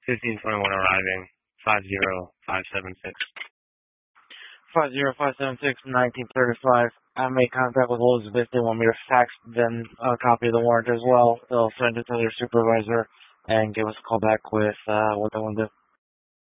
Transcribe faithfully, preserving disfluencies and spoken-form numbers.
fifteen twenty-one arriving, five zero five seven six. five zero five seven six, nineteen thirty-five. I made contact with Elizabeth. They want me to fax them a copy of the warrant as well. They'll send it to their supervisor and give us a call back with uh, what they want to do.